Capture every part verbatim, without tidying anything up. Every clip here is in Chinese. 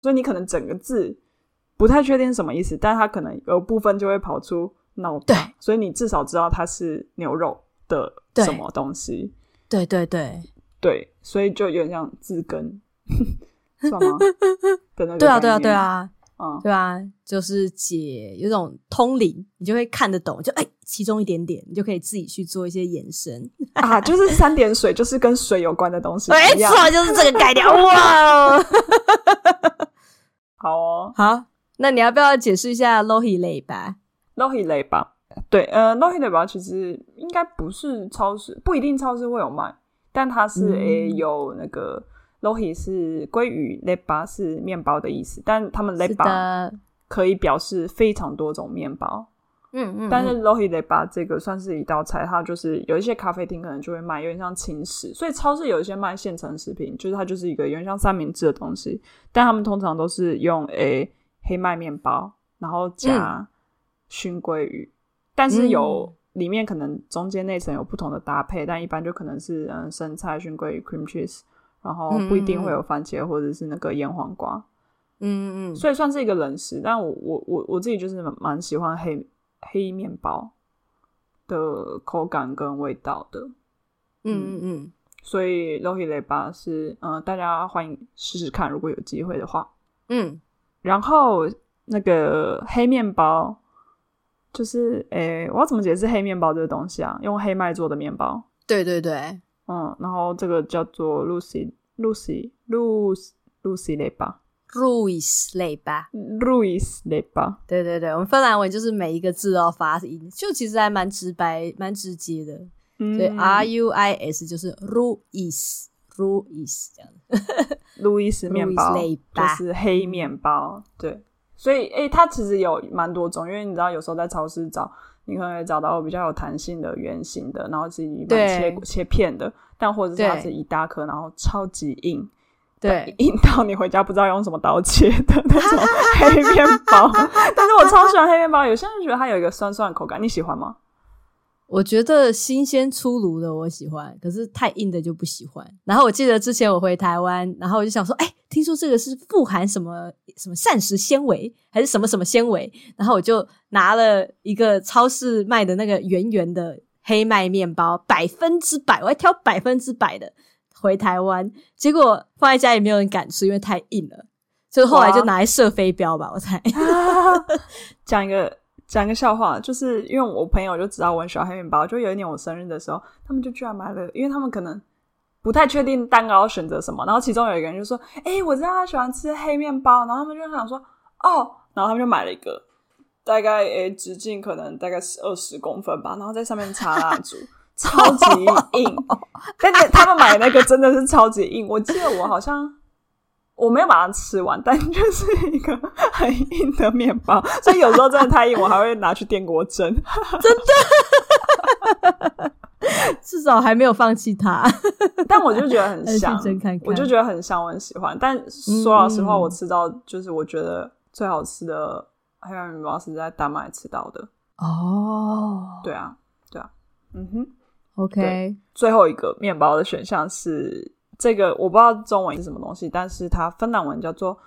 所以你可能整个字不太确定什么意思，但它可能有部分就会跑出脑巴， 对， 所以你至少知道它是牛肉的什么东西。 对对对对，所以就有点像字根算吗的那个对啊对啊概念对啊嗯， 对啊，就是解有种通灵，你就会看得懂，就哎、欸，其中一点点，你就可以自己去做一些延伸啊，就是三点水，就是跟水有关的东西。 没错，就是这个概念。哇， 好哦， 好，那你要不要解释一下 lohi 类吧 lohi 类吧？对，呃 lohi 类吧，其实应该不是超市，不一定超市会有卖，但它是诶、嗯、有那个。lohi 是鲑鱼 lepa 是面包的意思，但他们 lepa 可以表示非常多种面包。嗯 嗯, 嗯，但是 lohi lepa 这个算是一道菜，它就是有一些咖啡厅可能就会卖，有点像轻食，所以超市有一些卖现成食品，就是它就是一个有点像三明治的东西，但他们通常都是用诶黑麦面包，然后加熏鲑鱼、嗯，但是有里面可能中间那层有不同的搭配，但一般就可能是嗯生菜、熏鲑鱼、cream cheese。然后不一定会有番茄或者是那个腌黄瓜，嗯嗯，所以算是一个冷食。但我我我我自己就是蛮喜欢黑黑面包的口感跟味道的，嗯嗯嗯。所以 lohi lepa 是嗯、呃、大家欢迎试试看，如果有机会的话，嗯。然后那个黑面包就是诶，我要怎么解释黑面包这个东西啊？用黑麦做的面包， 对对对。 嗯，然后这个叫做 Lucy Lucy Lucy Lucy lepa Ruiz lepa Ruiz lepa 对对对，我们芬兰文就是每一个字都要发音，就其实还蛮直白蛮直接的、嗯、所以 R U I S 就是 Ruiz Ruiz 这样路易斯面包就是黑面包，对，所以诶它其实有蛮多种，因为你知道有时候在超市找你可能会找到比较有弹性的圆形的，然后自己切切片的，但或者是它是一大颗然后超级硬，对，硬到你回家不知道用什么刀切的那种黑面包但是我超喜欢黑面包，有些人觉得它有一个酸酸的口感，你喜欢吗？ 我觉得新鲜出炉的我喜欢，可是太硬的就不喜欢。然后我记得之前我回台湾，然后我就想说诶听说这个是富含什么什么膳食纤维还是什么什么纤维，然后我就拿了一个超市卖的那个圆圆的黑麦面包，百分之百我还挑百分之百的回台湾，结果放在家里没有人敢吃，因为太硬了，所以后来就拿来射飞镖吧我猜讲一个讲一个笑话，就是因为我朋友就知道我很喜欢黑面包，就有一年我生日的时候他们就居然买了，因为他们可能不太确定蛋糕要选择什么，然后其中有一个人就说诶我知道他喜欢吃黑面包，然后他们就想说哦，然后他们就买了一个大概诶直径可能大概二十公分吧，然后在上面插蜡烛超级硬但是他们买的那个真的是超级硬，我记得我好像我没有把它吃完，但就是一个很硬的面包，所以有时候真的太硬我还会拿去电锅蒸真的至少还没有放弃它但我就觉得很香看看我就觉得很香，我很喜欢，但说老实话、嗯、我吃到就是我觉得最好吃的黑面面包是在丹麦吃到的哦，对啊对啊嗯哼 OK 最后一个面包的选项是这个我不知道中文是什么东西，但是它芬兰文叫做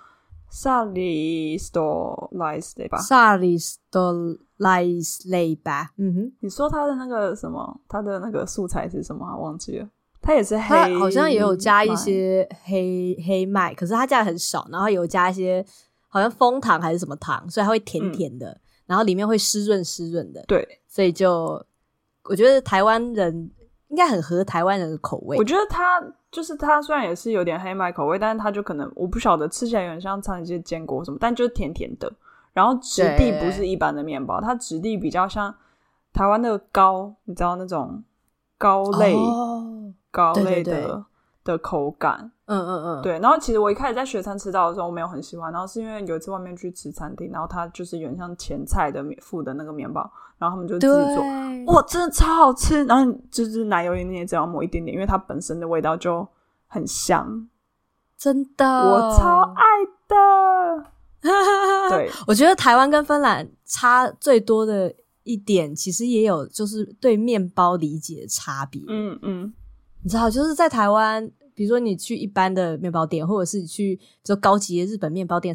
Saaristolaisleipä Saaristolaisleipä 嗯哼， 你说它的那个什么它的那个素材是什么、啊、忘记了，它也是黑， 它好像也有加一些黑黑麦，可是它加的很少，然后有加一些好像枫糖还是什么糖，所以它会甜甜的、嗯、然后里面会湿润湿润的， 对， 所以就我觉得台湾人应该很合台湾人的口味， 我觉得它就是它虽然也是有点黑麦口味，但是它就可能我不晓得吃起来有点像掺一些坚果什么，但就是甜甜的，然后质地不是一般的面包，它质地比较像台湾的糕，你知道那种糕类、哦、糕类的对对对的口感，嗯嗯嗯，对。然后其实我一开始在学餐吃到的时候我没有很喜欢，然后是因为有一次外面去吃餐厅，然后它就是有点像前菜的附的那个面包，然后他们就自己做，哇真的超好吃，然后就是奶油你也只要抹一点点，因为它本身的味道就很香， 真的我超爱的对， 我觉得台湾跟芬兰差最多的一点其实也有就是对面包理解的差别，嗯嗯，你知道就是在台湾比如说你去一般的面包店，或者是你去比如说高级的日本面包店